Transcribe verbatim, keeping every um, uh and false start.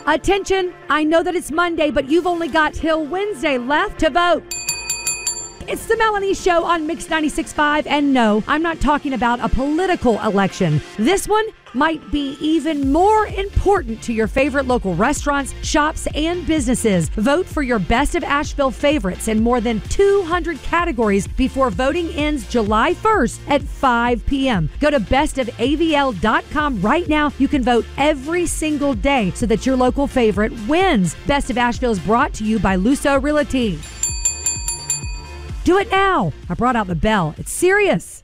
Attention, I know that it's Monday, but you've only got till Wednesday left to vote. It's the Melanie Show on Mix ninety-six point five, and no, I'm not talking about a political election. This one might be even more important to your favorite local restaurants, shops, and businesses. Vote for your Best of Asheville favorites in more than two hundred categories before voting ends July first at five p.m. Go to best of A V L dot com right now. You can vote every single day so that your local favorite wins. Best of Asheville is brought to you by Luso Realty. Do it now. I brought out the bell. It's serious.